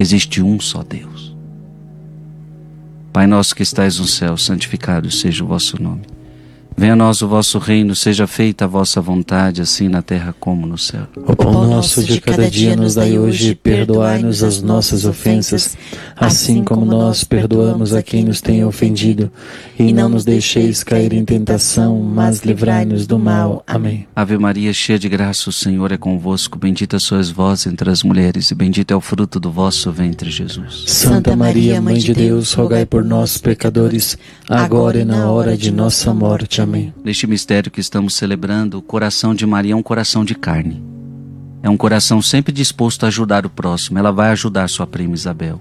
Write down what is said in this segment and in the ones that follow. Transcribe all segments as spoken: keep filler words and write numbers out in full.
Existe um só Deus. Pai nosso que estais no céu, santificado seja o vosso nome. Venha a nós o vosso reino, seja feita a vossa vontade, assim na terra como no céu. O pão nosso de cada dia nos dai hoje, perdoai-nos as nossas ofensas, assim como nós perdoamos a quem nos tem ofendido. E não nos deixeis cair em tentação, mas livrai-nos do mal. Amém. Ave Maria, cheia de graça, o Senhor é convosco. Bendita sois vós entre as mulheres, e bendito é o fruto do vosso ventre, Jesus. Santa Maria, Mãe de Deus, rogai por nós, pecadores, agora e na hora de nossa morte. Amém. Neste mistério que estamos celebrando, o coração de Maria é um coração de carne. É um coração sempre disposto a ajudar o próximo. Ela vai ajudar sua prima Isabel.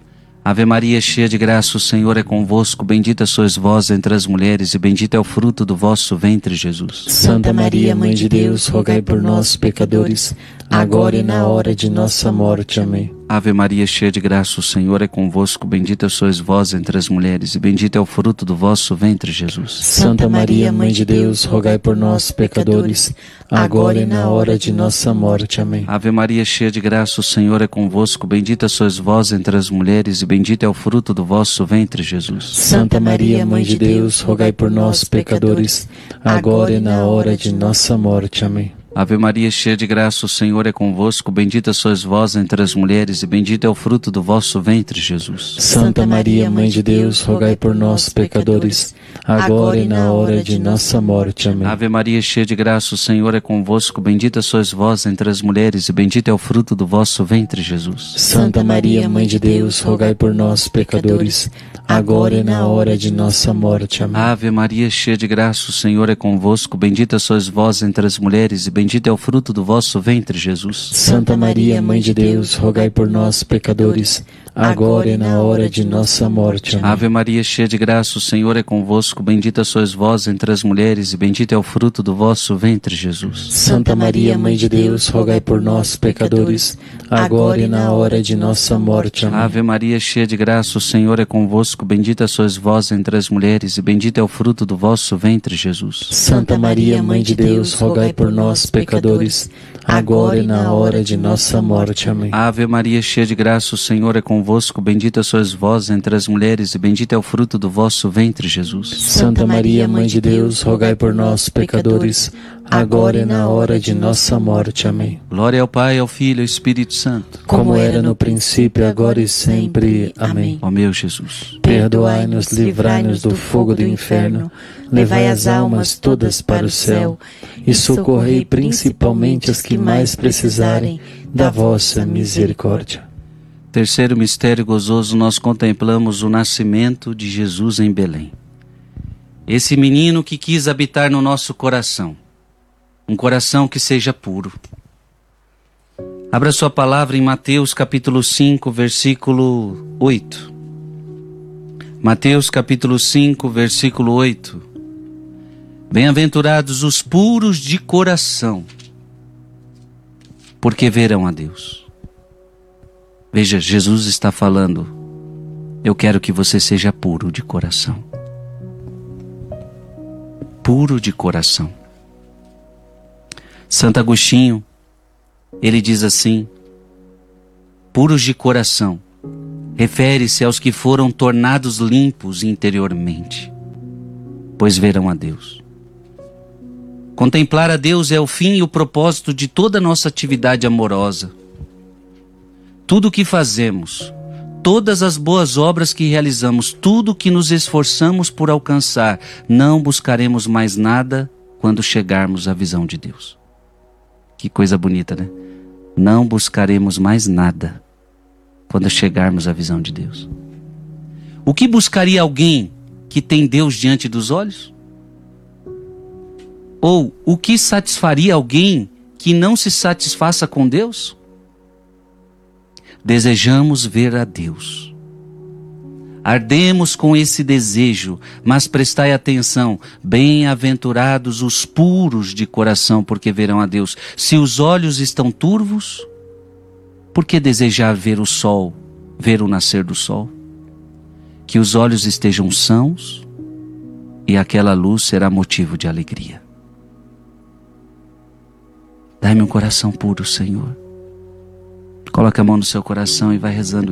Ave Maria, cheia de graça, o Senhor é convosco. Bendita sois vós entre as mulheres, e bendito é o fruto do vosso ventre, Jesus. Santa Maria, Mãe de Deus, rogai por nós, pecadores, agora e na hora de nossa morte. Amém. Ave Maria, cheia de graça, o Senhor é convosco. Bendita sois vós entre as mulheres, e bendito é o fruto do vosso ventre, Jesus. Santa Maria, Mãe de Deus, rogai por nós, pecadores, agora e na hora de nossa morte. Amém. Ave Maria, cheia de graça, o Senhor é convosco. Bendita sois vós entre as mulheres, e bendito é o fruto do vosso ventre, Jesus. Santa Maria, Mãe de Deus, rogai por nós, pecadores, agora e na hora de nossa morte. Amém. Ave Maria, cheia de graça, o Senhor é convosco. Bendita sois vós entre as mulheres, e bendito é o fruto do vosso ventre, Jesus. Santa Maria, Mãe de Deus, rogai por nós, pecadores, agora e na hora de nossa morte. Amém. Ave Maria, cheia de graça, o Senhor é convosco. Bendita sois vós entre as mulheres, e bendito é o fruto do vosso ventre, Jesus. Santa Maria, Mãe de Deus, rogai por nós, pecadores, agora e na hora de nossa morte. Amém. Ave Maria, cheia de graça, o Senhor é convosco. Bendita sois vós entre as mulheres, e bendito é o fruto do vosso ventre, Jesus. Santa Maria, Mãe de Deus, rogai por nós, pecadores, agora e na hora de nossa morte. Amém. Ave Maria, cheia de graça, o Senhor é convosco. Bendita sois vós entre as mulheres, e bendito é o fruto do vosso ventre, Jesus. Santa Maria, Mãe de Deus, rogai por nós, pecadores, agora e na hora de nossa morte. Amém. Ave Maria, cheia de graça, o Senhor é convosco. Bendita sois vós entre as mulheres, e bendito é o fruto do vosso ventre, Jesus. Santa Maria, Mãe de Deus, rogai por nós, pecadores, agora e na hora de nossa morte. Amém. Ave Maria, cheia de graça, o Senhor é convosco. Bendita sois vós entre as mulheres, e bendito é o fruto do vosso ventre, Jesus. Santa Maria, Mãe de Deus, rogai por nós, pecadores, agora e na hora de nossa morte. Amém. Glória ao Pai, ao Filho e ao Espírito Santo, como era no princípio, agora e sempre. Amém. Ó meu Jesus, perdoai-nos, livrai-nos do fogo do inferno, levai as almas todas para o céu, e socorrei principalmente as que mais precisarem da vossa misericórdia. Terceiro mistério gozoso, nós contemplamos o nascimento de Jesus em Belém. Esse menino que quis habitar no nosso coração, um coração que seja puro. Abra sua palavra em Mateus capítulo cinco, versículo oito. Mateus capítulo cinco, versículo oito. Bem-aventurados os puros de coração, porque verão a Deus. Veja, Jesus está falando, eu quero que você seja puro de coração. Puro de coração. Santo Agostinho, ele diz assim, puros de coração, refere-se aos que foram tornados limpos interiormente, pois verão a Deus. Contemplar a Deus é o fim e o propósito de toda a nossa atividade amorosa. Tudo o que fazemos, todas as boas obras que realizamos, tudo o que nos esforçamos por alcançar, não buscaremos mais nada quando chegarmos à visão de Deus. Que coisa bonita, né? Não buscaremos mais nada quando chegarmos à visão de Deus. O que buscaria alguém que tem Deus diante dos olhos? Ou o que satisfaria alguém que não se satisfaça com Deus? Desejamos ver a Deus. Ardemos com esse desejo, mas prestai atenção, bem-aventurados os puros de coração, porque verão a Deus. Se os olhos estão turvos, por que desejar ver o sol, ver o nascer do sol? Que os olhos estejam sãos, e aquela luz será motivo de alegria. Dai-me um coração puro, Senhor. Coloque a mão no seu coração e vai rezando